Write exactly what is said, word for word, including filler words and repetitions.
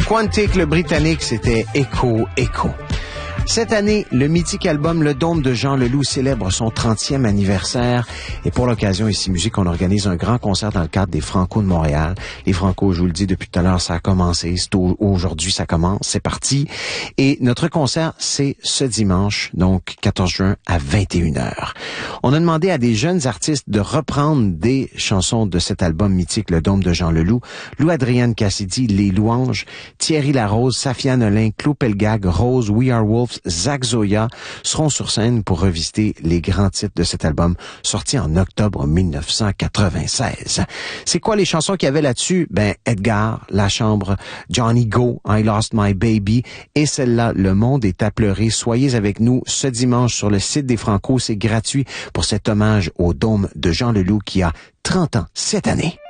Quantique, le Britannique, c'était Echo, Echo. Cette année, le mythique album Le Dôme de Jean Leloup célèbre son trentième anniversaire. Et pour l'occasion, ici Musique, on organise un grand concert dans le cadre des Franco de Montréal. Les Franco, je vous le dis depuis tout à l'heure, ça a commencé. C'est aujourd'hui, ça commence. C'est parti. Et notre concert, c'est ce dimanche, donc quatorze juin à vingt et une heures. On a demandé à des jeunes artistes de reprendre des chansons de cet album mythique, Le Dôme de Jean Leloup. Lou-Adrienne Cassidy, Les Louanges, Thierry Larose, Safia Nolin, Claude Pelgag, Rose, We Are Wolves, Zach Zoya seront sur scène pour revisiter les grands titres de cet album sorti en octobre mille neuf cent quatre-vingt-seize. C'est quoi les chansons qu'il y avait là-dessus? Ben, Edgar, La Chambre, Johnny Go, I Lost My Baby et celle-là, Le Monde est à pleurer. Soyez avec nous ce dimanche sur le site des Franco. C'est gratuit pour cet hommage au Dôme de Jean Leloup qui a trente ans cette année.